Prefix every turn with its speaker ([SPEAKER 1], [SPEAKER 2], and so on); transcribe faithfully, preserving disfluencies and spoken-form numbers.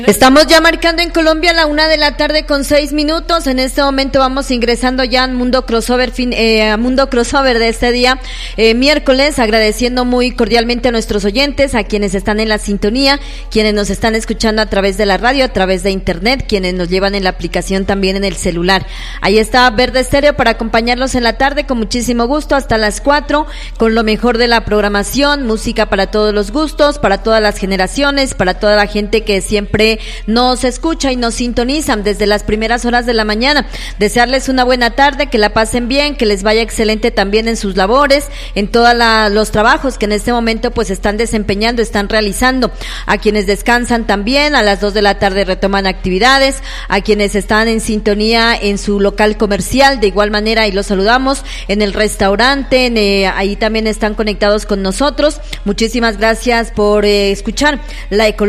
[SPEAKER 1] Estamos ya marcando en Colombia la una de la tarde con seis minutos. En este momento vamos ingresando ya al Mundo Crossover, fin, eh, a Mundo Crossover de este día, eh, miércoles, agradeciendo muy cordialmente a nuestros oyentes, a quienes están en la sintonía, quienes nos están escuchando a través de la radio, a través de internet, quienes nos llevan en la aplicación también en el celular. Ahí está Verde Estéreo para acompañarlos en la tarde con muchísimo gusto hasta las cuatro, con lo mejor de la programación, música para todos los gustos, para todas las generaciones, para toda la gente que siempre nos escucha y nos sintonizan desde las primeras horas de la mañana. Desearles una buena tarde, que la pasen bien, que les vaya excelente también en sus labores, en todos los trabajos que en este momento pues están desempeñando, están realizando. A quienes descansan también, a las dos de la tarde retoman actividades, a quienes están en sintonía en su local comercial, de igual manera ahí los saludamos, en el restaurante, en, eh, ahí también están conectados con nosotros. Muchísimas gracias por eh, escuchar La Ecología